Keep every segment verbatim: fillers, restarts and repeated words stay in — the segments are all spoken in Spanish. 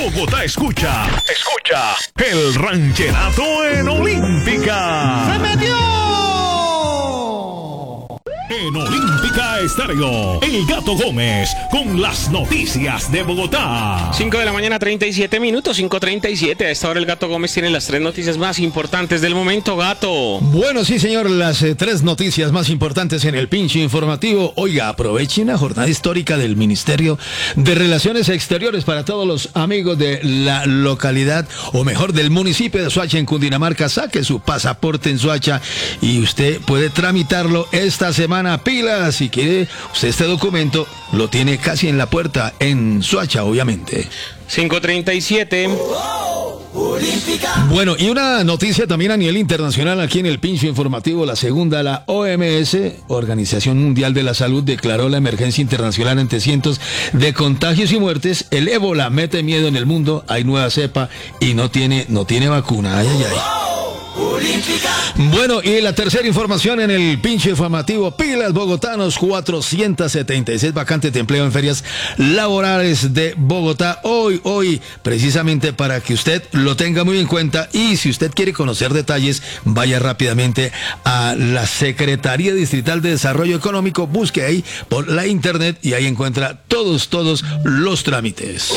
Bogotá escucha, escucha el rancherato en Olímpica. ¡Se metió! En Olímpica Estéreo, El Gato Gómez con las noticias de Bogotá. cinco de la mañana, treinta y siete minutos, cinco treinta y siete. A esta hora el Gato Gómez tiene las tres noticias más importantes del momento, Gato. Bueno, sí, señor, las eh, tres noticias más importantes en el pinche informativo. Oiga, aprovechen la jornada histórica del Ministerio de Relaciones Exteriores para todos los amigos de la localidad, o mejor, del municipio de Soacha, en Cundinamarca. Saque su pasaporte en Soacha y usted puede tramitarlo esta semana. Pilas, si quiere usted este documento, lo tiene casi en la puerta, en Soacha, obviamente. cinco treinta y siete. Bueno, y una noticia también a nivel internacional aquí en el pinche informativo, la segunda, la O M S, Organización Mundial de la Salud, declaró la emergencia internacional ante cientos de contagios y muertes. El ébola mete miedo en el mundo, hay nueva cepa y no tiene, no tiene vacuna. Ay, ay, ay. Bueno, y la tercera información en el pinche informativo, pilas bogotanos, cuatrocientas setenta y seis vacantes de empleo en ferias laborales de Bogotá. Hoy, hoy, precisamente para que usted lo tenga muy en cuenta, y si usted quiere conocer detalles, vaya rápidamente a la Secretaría Distrital de Desarrollo Económico, busque ahí por la internet y ahí encuentra todos, todos los trámites.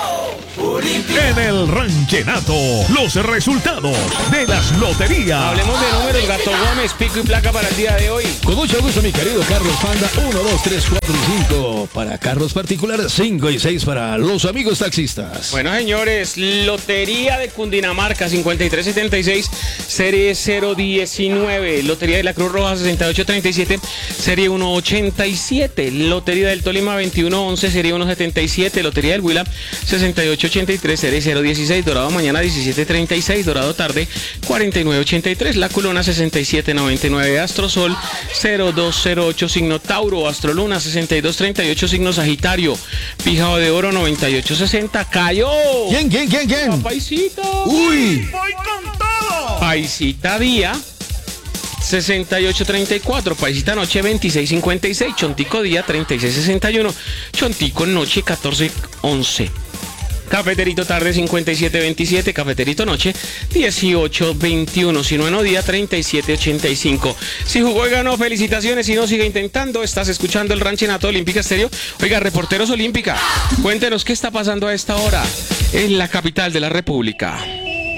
En el rancherato, los resultados de las loterías. Hablemos de números, Gato Gómez, pico y placa para el día de hoy. Con mucho gusto, mi querido Carlos Panda. uno, dos, tres, cuatro y cinco para carros particulares, cinco y seis para los amigos taxistas. Bueno, señores, Lotería de Cundinamarca, cincuenta y tres setenta y seis, serie cero diecinueve. Lotería de la Cruz Roja, sesenta y ocho treinta y siete, serie ciento ochenta y siete. Lotería del Tolima, veintiuno once, serie ciento setenta y siete. Lotería del Huila, sesenta y ocho ochenta y tres, serie cero dieciséis. Dorado mañana, diecisiete treinta y seis. Dorado tarde, cuarenta y nueve ochenta y tres. La Culona, sesenta y siete noventa y nueve. Astrosol, cero dos cero ocho, signo Tauro. Astroluna, sesenta y dos treinta y ocho, signo Sagitario. Pijado de Oro, noventa y ocho sesenta. ¡Cayó! ¿Quién, quién, quién, quién? Paisita. ¡Uy! ¡Voy con todo! Paisita Día, sesenta y ocho treinta y cuatro. Paisita Noche, veintiséis cincuenta y seis. Chontico Día, treinta y seis sesenta y uno. Chontico Noche, catorce once. Cafeterito Tarde, cincuenta y siete veintisiete. Cafeterito Noche, dieciocho veintiuno. Si no, en día, treinta y siete ochenta y cinco. Si jugó y ganó, felicitaciones. Si no, sigue intentando. Estás escuchando el rancherato Olímpica Estéreo. Oiga, reporteros Olímpica, cuéntenos qué está pasando a esta hora en la capital de la República.